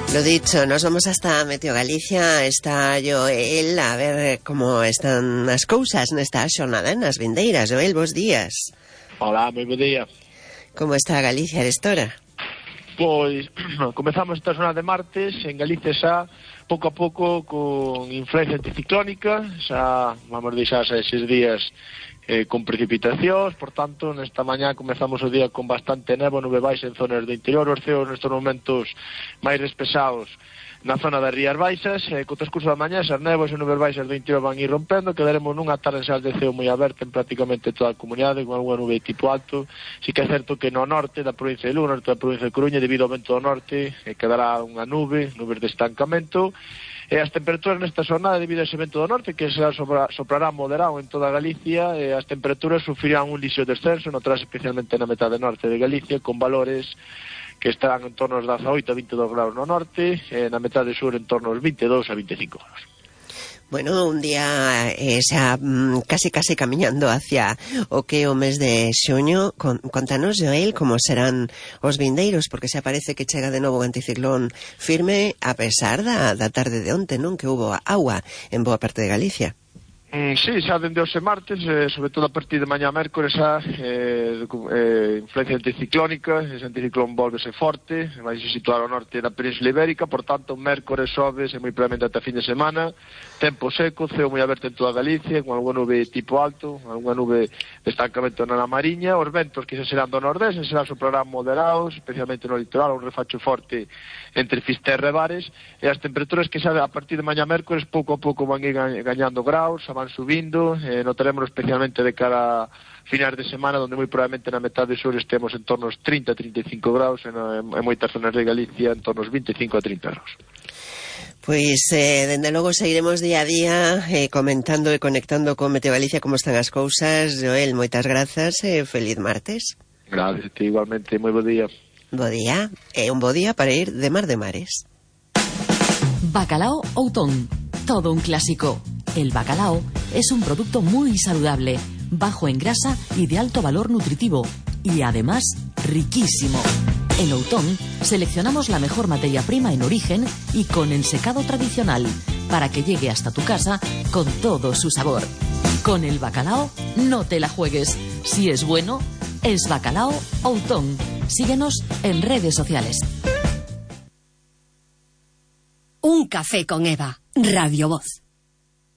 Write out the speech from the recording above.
Lo dicho, nos vamos hasta Meteo Galicia. Está Joel a ver como están as cousas nesta xornada nas vindeiras. Joel, bons días. Hola, moi bo día. Como está Galicia arestora? Pois, comezamos esta jornada de martes en Galicia xa, pouco a pouco, con influencia anticiclónica, xa vamos deixar xa esses días con precipitacións, por tanto, nesta mañá comezamos o día con bastante néboa, nube baixa en zonas do interior, os ceos nestes momentos máis despesados na zona das Rías Baixas, co transcurso da mañá, esas néboas e nubes baixas do interior van ir rompendo, quedaremos nunha tarde xa de ceo moi aberta en prácticamente toda a comunidade, con algunha nube de tipo alto. Si que é certo que no norte da provincia de Lugo, norte da provincia de Coruña, debido ao vento do norte, quedará unha nubes de estancamento. E as temperaturas nesta jornada, debido a ese vento do norte, que soprará moderado en toda Galicia, as temperaturas sufrirán un lixo descenso, notarás especialmente na metade norte de Galicia, con valores que estarán en torno aos 18 a 22 graus no norte, na metade sur en torno aos 22 a 25 graus. Bueno, un día xa casi camiñando hacia o que o mes de xuño. Contanos, Joel, como serán os vindeiros, porque xa parece que chega de novo o anticiclón firme, a pesar da tarde de onte, non? Que hubo agua en boa parte de Galicia. Sí, xa dende hoxe martes, sobre todo a partir de mañá mércores, xa influencia anticiclónica, ese anticiclón volvese forte, vai se situar ao norte da Península Ibérica, por tanto, mércores, xoves e moi probablemente ata fin de semana, tempo seco, ceo moi aberto en toda Galicia, con algunha nube tipo alto, algunha nube de estancamento na Mariña, os ventos que se serán do nordeste, serán soprarán moderados, especialmente no litoral, un refacho forte entre Fisterra e Bares, e as temperaturas que xa a partir de mañá mércores pouco a pouco van ir gañando graus, van subindo, notaremos especialmente de cara a finais de semana, onde moi probablemente na metade sur estemos en torno aos 30-35 graus, en moitas zonas de Galicia en torno aos 25 a 30 graus. Pois, dende logo, seguiremos día a día comentando e conectando con Meteo Galicia como están as cousas. Joel, moitas grazas e feliz martes. Gracias, igualmente, moi bo día. Bo día, e un bo día para ir de mar de mares. Bacalao Outón, todo un clásico. El bacalao es un producto muy saludable, bajo en grasa y de alto valor nutritivo, y además riquísimo. En Outón seleccionamos la mejor materia prima en origen y con ensecado tradicional, para que llegue hasta tu casa con todo su sabor. Con el bacalao no te la juegues. Si es bueno, es Bacalao Outón. Síguenos en redes sociales. Un café con Eva, Radio Voz.